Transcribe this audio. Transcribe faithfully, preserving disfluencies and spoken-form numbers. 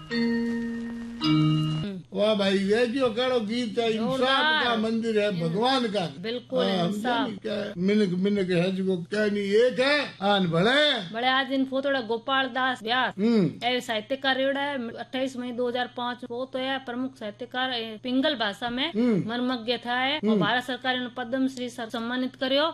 वाह भाई, ये जो कड़ो गीत है इंसाफ का मंदिर है भगवान का। बिल्कुल इंसाफ। मिनक मिनक है जो क्या नहीं एक है आन बड़े बड़े आज इन फोटोड़ा गोपाल दास व्यास ए साहित्यकार रेवड़ा है अट्ठाईस मई दो हजार पाँच वो तो है प्रमुख साहित्यकार पिंगल भाषा में मर्मज्ञ था है और भारत सरकार ने पद्म श्री सम्मानित करियो।